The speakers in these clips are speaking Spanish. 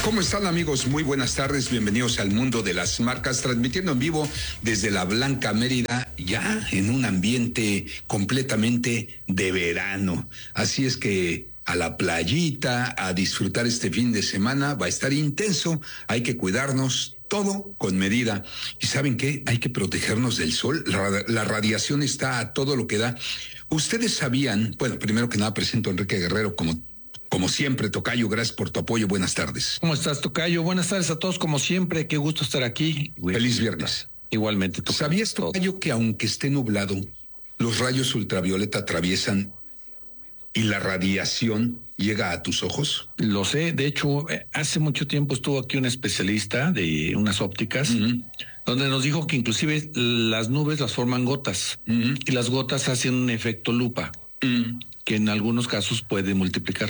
¿Cómo están, amigos? Muy buenas tardes, bienvenidos al mundo de las marcas, transmitiendo en vivo desde la Blanca Mérida, ya en un ambiente completamente de verano. Así es que a la playita, a disfrutar este fin de semana, va a estar intenso, hay que cuidarnos, todo con medida. ¿Y saben qué? Hay que protegernos del sol, la radiación está a todo lo que da. Ustedes sabían, bueno, primero que nada presento a Enrique Guerrero como siempre, tocayo, gracias por tu apoyo, buenas tardes. ¿Cómo estás, tocayo? Buenas tardes a todos, como siempre, qué gusto estar aquí. Feliz viernes. Igualmente, tocayo. ¿Sabías, tocayo, que aunque esté nublado, los rayos ultravioleta atraviesan y la radiación llega a tus ojos? Lo sé, de hecho, hace mucho tiempo estuvo aquí un especialista de unas ópticas, donde nos dijo que inclusive las nubes las forman gotas, y las gotas hacen un efecto lupa, que en algunos casos puede multiplicar.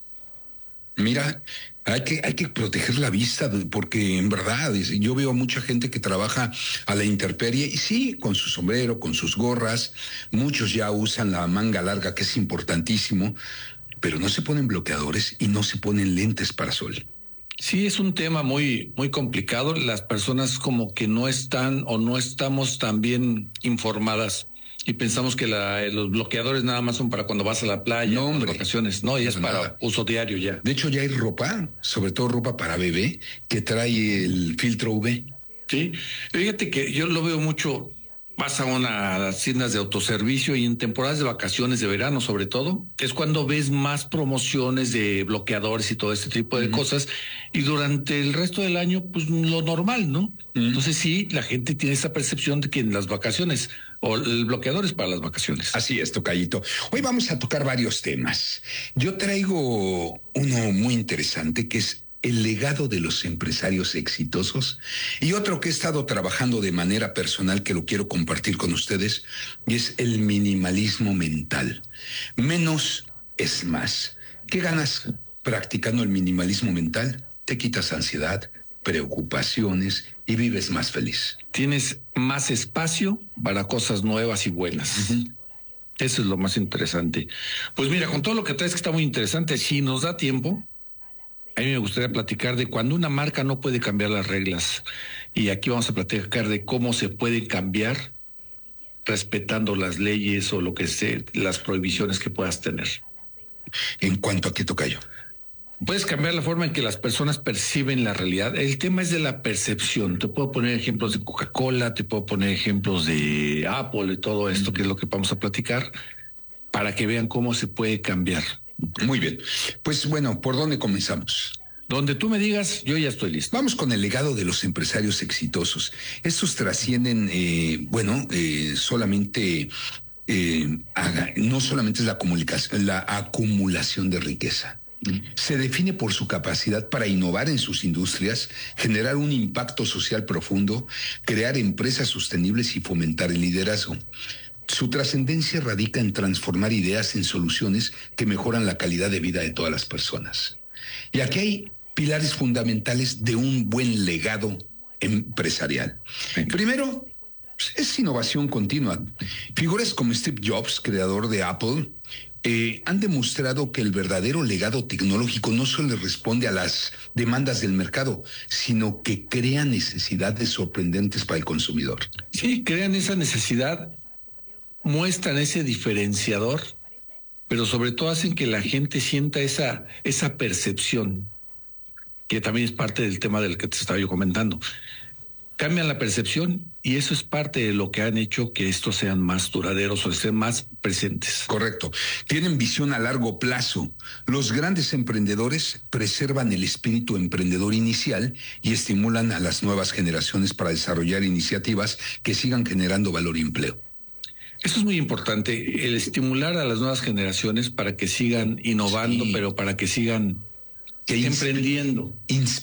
Mira, hay que proteger la vista, porque en verdad yo veo a mucha gente que trabaja a la intemperie y sí, con su sombrero, con sus gorras, muchos ya usan la manga larga, que es importantísimo, pero no se ponen bloqueadores y no se ponen lentes para sol. Sí, es un tema muy, muy complicado. Las personas como que no están o no estamos tan bien informadas. Y pensamos que los bloqueadores nada más son para cuando vas a la playa, no, hombre, vacaciones, no, y es para nada. Uso diario ya. De hecho, ya hay ropa, sobre todo ropa para bebé, que trae el filtro UV. Sí, fíjate que yo lo veo mucho, vas a las tiendas de autoservicio y en temporadas de vacaciones de verano sobre todo, es cuando ves más promociones de bloqueadores y todo este tipo de cosas, y durante el resto del año, pues lo normal, ¿no? Entonces sí, la gente tiene esa percepción de que en las vacaciones, o el bloqueador es para las vacaciones. Así es, tocayito. Hoy vamos a tocar varios temas. Yo traigo uno muy interesante que es el legado de los empresarios exitosos, y otro que he estado trabajando de manera personal que lo quiero compartir con ustedes, y es el minimalismo mental. Menos es más. ¿Qué ganas practicando el minimalismo mental? Te quitas ansiedad, preocupaciones y vives más feliz. Tienes más espacio para cosas nuevas y buenas. Eso es lo más interesante. Pues mira, con todo lo que traes, que está muy interesante, si nos da tiempo, a mí me gustaría platicar de cuando una marca no puede cambiar las reglas. Y aquí vamos a platicar de cómo se puede cambiar respetando las leyes o lo que sea, las prohibiciones que puedas tener. ¿En cuanto a qué, tocayo? Puedes cambiar la forma en que las personas perciben la realidad. El tema es de la percepción. Te puedo poner ejemplos de Coca-Cola, te puedo poner ejemplos de Apple y todo esto, que es lo que vamos a platicar, para que vean cómo se puede cambiar. Muy bien. Pues bueno, ¿por dónde comenzamos? Donde tú me digas, yo ya estoy listo. Vamos con el legado de los empresarios exitosos. Estos trascienden, solamente, no solamente es la acumulación de riqueza. Se define por su capacidad para innovar en sus industrias, generar un impacto social profundo, crear empresas sostenibles y fomentar el liderazgo. Su trascendencia radica en transformar ideas en soluciones que mejoran la calidad de vida de todas las personas. Y aquí hay pilares fundamentales de un buen legado empresarial. Primero, es innovación continua. Figuras como Steve Jobs, creador de Apple, han demostrado que el verdadero legado tecnológico no solo responde a las demandas del mercado, sino que crea necesidades sorprendentes para el consumidor. Sí, crean esa necesidad, muestran ese diferenciador, pero sobre todo hacen que la gente sienta esa percepción, que también es parte del tema del que te estaba yo comentando. Cambian la percepción y eso es parte de lo que han hecho que estos sean más duraderos o estén más presentes. Correcto. Tienen visión a largo plazo. Los grandes emprendedores preservan el espíritu emprendedor inicial y estimulan a las nuevas generaciones para desarrollar iniciativas que sigan generando valor y empleo. Eso es muy importante, el estimular a las nuevas generaciones para que sigan innovando, sí, pero para que sigan emprendiendo.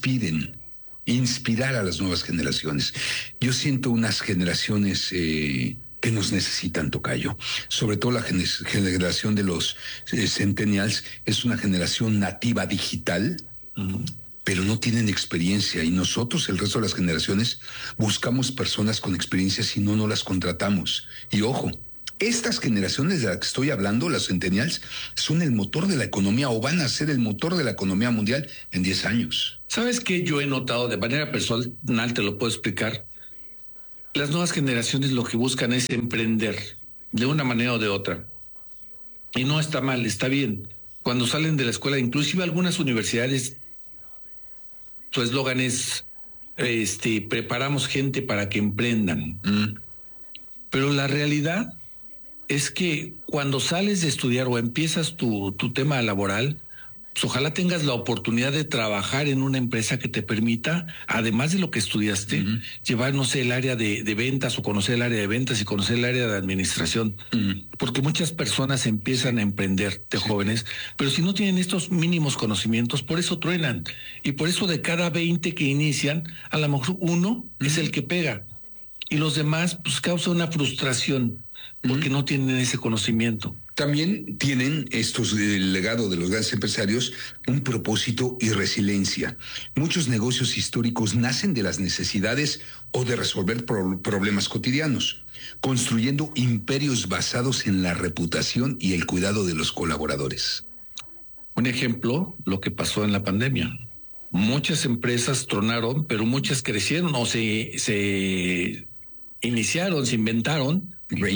Inspirar a las nuevas generaciones. Yo siento unas generaciones que nos necesitan, tocayo. Sobre todo la generación de los centennials es una generación nativa digital, pero no tienen experiencia, y nosotros, el resto de las generaciones, buscamos personas con experiencia, si no, no las contratamos. Y ojo, Estas generaciones de las que estoy hablando, las centennials, son el motor de la economía o van a ser el motor de la economía mundial en 10 años. ¿Sabes qué yo he notado de manera personal? Te lo puedo explicar. Las nuevas generaciones lo que buscan es emprender de una manera o de otra. Y no está mal, está bien. Cuando salen de la escuela, inclusive algunas universidades, su eslogan es, preparamos gente para que emprendan. Pero la realidad es que cuando sales de estudiar o empiezas tu tema laboral, pues ojalá tengas la oportunidad de trabajar en una empresa que te permita, además de lo que estudiaste, llevar, no sé, el área de ventas o conocer el área de ventas y conocer el área de administración. Porque muchas personas empiezan a emprender de jóvenes, pero si no tienen estos mínimos conocimientos, por eso truenan. Y por eso de cada 20 que inician, a lo mejor uno es el que pega. Y los demás, pues causa una frustración porque no tienen ese conocimiento. También tienen el legado de los grandes empresarios, un propósito y resiliencia. Muchos negocios históricos nacen de las necesidades o de resolver problemas cotidianos, construyendo imperios basados en la reputación y el cuidado de los colaboradores. Un ejemplo, lo que pasó en la pandemia. Muchas empresas tronaron, pero muchas crecieron o se iniciaron, se inventaron.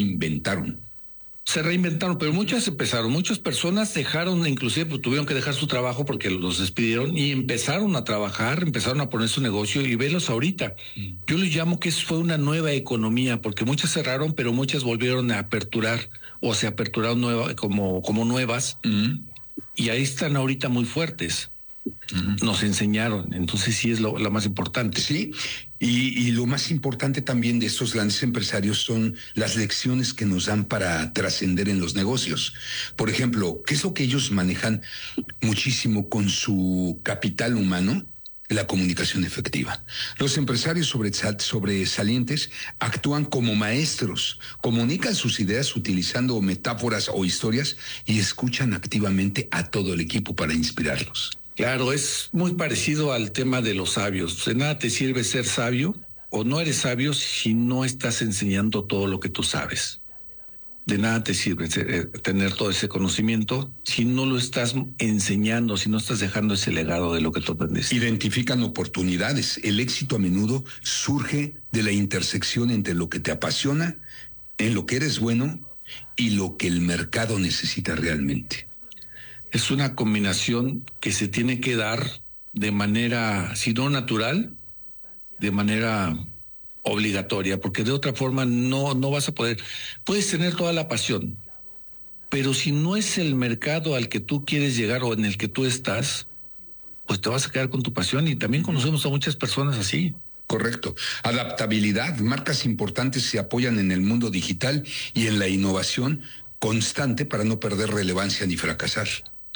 Se reinventaron, pero muchas empezaron, muchas personas dejaron, inclusive pues, tuvieron que dejar su trabajo porque los despidieron y empezaron a trabajar, empezaron a poner su negocio y velos ahorita. Yo les llamo que eso fue una nueva economía porque muchas cerraron, pero muchas volvieron a aperturar o se aperturaron como nuevas y ahí están ahorita muy fuertes. Nos enseñaron, entonces sí es lo más importante. Sí, y lo más importante también de estos grandes empresarios son las lecciones que nos dan para trascender en los negocios. Por ejemplo, ¿qué es lo que ellos manejan muchísimo con su capital humano? La comunicación efectiva. Los empresarios sobresalientes actúan como maestros, comunican sus ideas utilizando metáforas o historias y escuchan activamente a todo el equipo para inspirarlos. Claro, es muy parecido al tema de los sabios. De nada te sirve ser sabio o no eres sabio si no estás enseñando todo lo que tú sabes. De nada te sirve tener todo ese conocimiento si no lo estás enseñando, si no estás dejando ese legado de lo que tú aprendiste. Identifican oportunidades. El éxito a menudo surge de la intersección entre lo que te apasiona, en lo que eres bueno y lo que el mercado necesita realmente. Es una combinación que se tiene que dar de manera, si no natural, de manera obligatoria, porque de otra forma no vas a poder. Puedes tener toda la pasión, pero si no es el mercado al que tú quieres llegar o en el que tú estás, pues te vas a quedar con tu pasión y también conocemos a muchas personas así. Correcto. Adaptabilidad. Marcas importantes se apoyan en el mundo digital y en la innovación constante para no perder relevancia ni fracasar.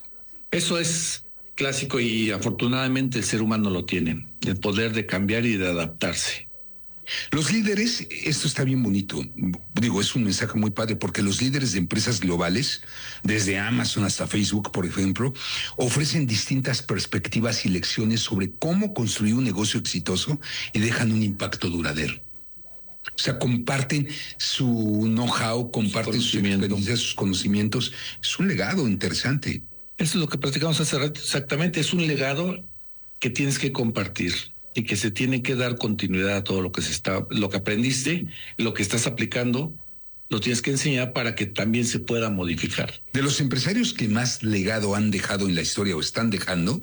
Eso es clásico y afortunadamente el ser humano lo tiene, el poder de cambiar y de adaptarse. Los líderes, esto está bien bonito, digo, es un mensaje muy padre porque los líderes de empresas globales, desde Amazon hasta Facebook, por ejemplo, ofrecen distintas perspectivas y lecciones sobre cómo construir un negocio exitoso y dejan un impacto duradero. O sea, comparten su know-how, comparten su experiencia, sus conocimientos. Es un legado interesante. Eso es lo que platicamos hace rato, exactamente, es un legado que tienes que compartir y que se tiene que dar continuidad a todo lo que aprendiste, lo que estás aplicando, lo tienes que enseñar para que también se pueda modificar. De los empresarios que más legado han dejado en la historia o están dejando,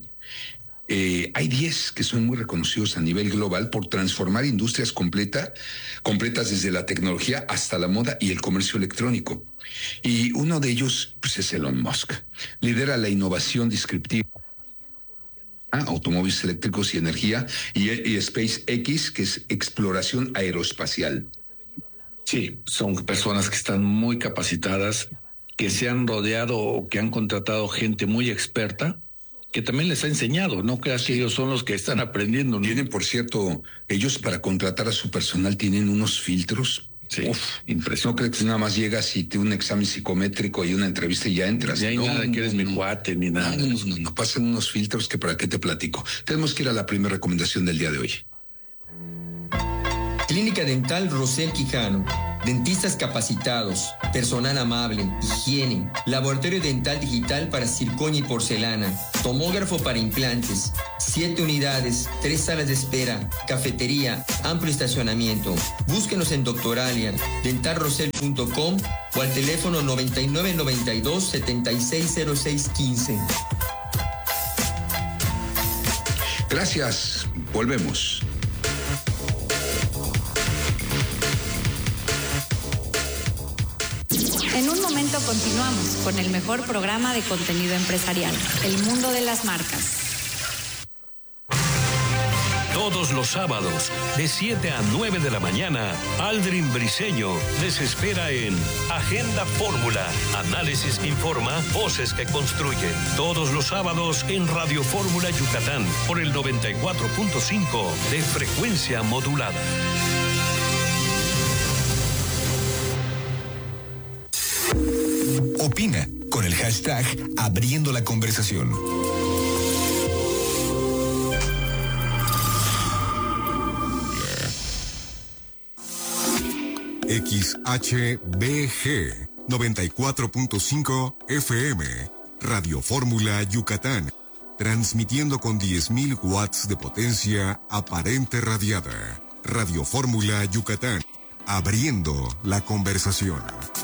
hay 10 que son muy reconocidos a nivel global por transformar industrias completas desde la tecnología hasta la moda y el comercio electrónico. Y uno de ellos pues, es Elon Musk. Lidera la innovación descriptiva, automóviles eléctricos y energía, y SpaceX, que es exploración aeroespacial. Sí, son personas que están muy capacitadas, que se han rodeado o que han contratado gente muy experta, que también les ha enseñado. No creas que ellos son los que están aprendiendo, ¿no? Tienen, por cierto, ellos para contratar a su personal tienen unos filtros. Sí, impresionante. No crees que nada más llegas y te un examen psicométrico y una entrevista y ya entras. Ya hay nada que eres mi cuate ni nada. No, pasan unos filtros que para qué te platico. Tenemos que ir a la primera recomendación del día de hoy. Clínica Dental Rosel Quijano. dentistas capacitados, personal amable, higiene, laboratorio dental digital para circonia y porcelana, tomógrafo para implantes, 7 unidades, 3 salas de espera, cafetería, amplio estacionamiento. Búsquenos en Doctoralia, dentalrosel.com o al teléfono 9992 760615. Gracias. Volvemos. En un momento continuamos con el mejor programa de contenido empresarial, El Mundo de las Marcas. Todos los sábados, de 7 a 9 de la mañana, Aldrin Briseño les espera en Agenda Fórmula. Análisis que informa, voces que construyen. Todos los sábados en Radio Fórmula Yucatán, por el 94.5 de frecuencia modulada. Opina con el hashtag Abriendo la Conversación. XHBG 94.5 FM, Radio Fórmula Yucatán, transmitiendo con 10.000 watts de potencia aparente radiada. Radio Fórmula Yucatán, abriendo la conversación.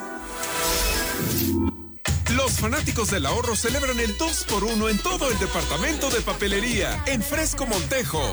Los fanáticos del ahorro celebran el 2x1 en todo el departamento de papelería en Fresco Montejo.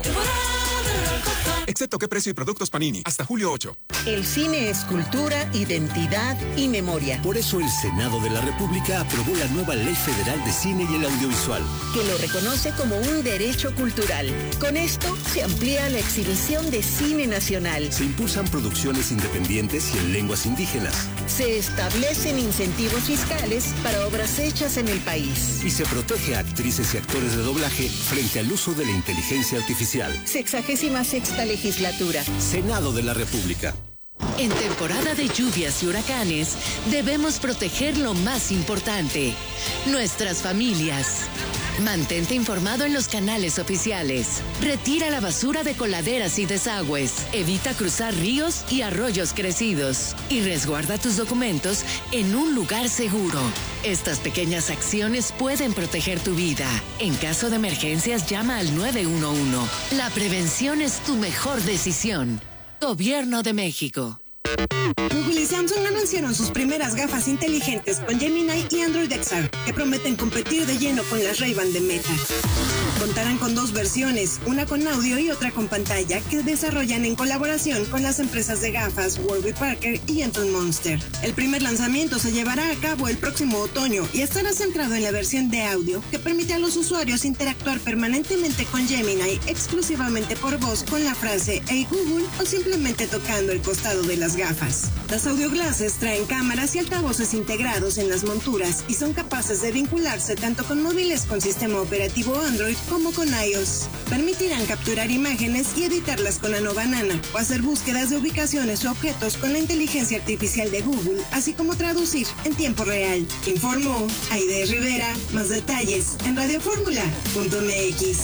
Excepto qué precio y productos Panini, hasta julio 8. El cine es cultura, identidad y memoria. Por eso el Senado de la República aprobó la nueva Ley Federal de Cine y el Audiovisual, que lo reconoce como un derecho cultural. Con esto se amplía la exhibición de cine nacional. Se impulsan producciones independientes y en lenguas indígenas. Se establecen incentivos fiscales para obras hechas en el país. Y se protege a actrices y actores de doblaje frente al uso de la inteligencia artificial. 66ª legislatura. Senado de la República. En temporada de lluvias y huracanes, debemos proteger lo más importante, nuestras familias. Mantente informado en los canales oficiales. Retira la basura de coladeras y desagües. Evita cruzar ríos y arroyos crecidos. Y resguarda tus documentos en un lugar seguro. Estas pequeñas acciones pueden proteger tu vida. En caso de emergencias, llama al 911. La prevención es tu mejor decisión. Gobierno de México. Google y Samsung anunciaron sus primeras gafas inteligentes con Gemini y Android XR, que prometen competir de lleno con las Ray-Ban de Meta. Contarán con 2 versiones, una con audio y otra con pantalla, que desarrollan en colaboración con las empresas de gafas Warby Parker y Anton Monster. El primer lanzamiento se llevará a cabo el próximo otoño y estará centrado en la versión de audio, que permite a los usuarios interactuar permanentemente con Gemini exclusivamente por voz con la frase "Hey Google" o simplemente tocando el costado de las gafas. Las audioglasses traen cámaras y altavoces integrados en las monturas y son capaces de vincularse tanto con móviles con sistema operativo Android como con iOS. Permitirán capturar imágenes y editarlas con Nano Banana o hacer búsquedas de ubicaciones o objetos con la inteligencia artificial de Google, así como traducir en tiempo real. Informó Aide Rivera. Más detalles en radioformula.mx.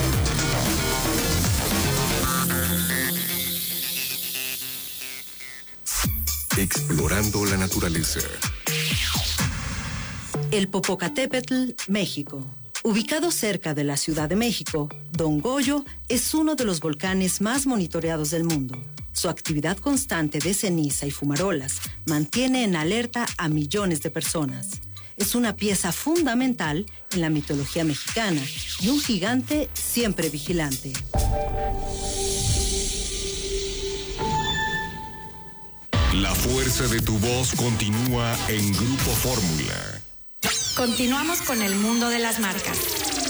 Explorando la naturaleza. El Popocatépetl, México. Ubicado cerca de la Ciudad de México, Don Goyo es uno de los volcanes más monitoreados del mundo. Su actividad constante de ceniza y fumarolas mantiene en alerta a millones de personas. Es una pieza fundamental en la mitología mexicana y un gigante siempre vigilante. La fuerza de tu voz continúa en Grupo Fórmula. Continuamos con el mundo de las marcas.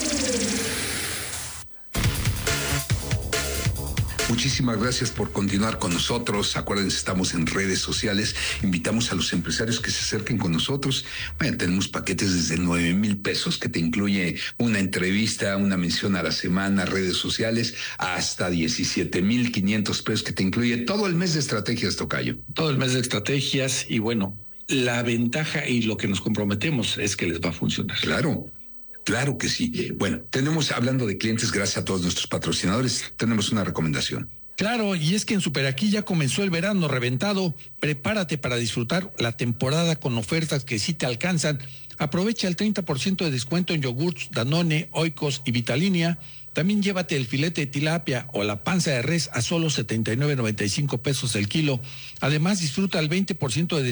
Muchísimas gracias por continuar con nosotros. Acuérdense, estamos en redes sociales. Invitamos a los empresarios que se acerquen con nosotros. Bueno, tenemos paquetes desde 9,000 pesos que te incluye una entrevista, una mención a la semana, redes sociales, hasta 17,500 pesos que te incluye todo el mes de estrategias, tocayo. Todo el mes de estrategias y bueno, la ventaja y lo que nos comprometemos es que les va a funcionar. Claro. Claro que sí. Bueno, tenemos, hablando de clientes, gracias a todos nuestros patrocinadores, tenemos una recomendación. Claro, y es que en Super Aquí ya comenzó el verano reventado. Prepárate para disfrutar la temporada con ofertas que sí te alcanzan. Aprovecha el 30% de descuento en yogurts, Danone, Oikos y Vitalinia. También llévate el filete de tilapia o la panza de res a solo 79.95 pesos el kilo. Además, disfruta el 20% de